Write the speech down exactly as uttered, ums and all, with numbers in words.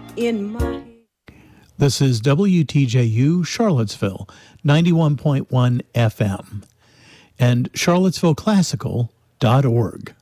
in my. This is W T J U Charlottesville, ninety-one point one F M, and charlottesville classical dot org.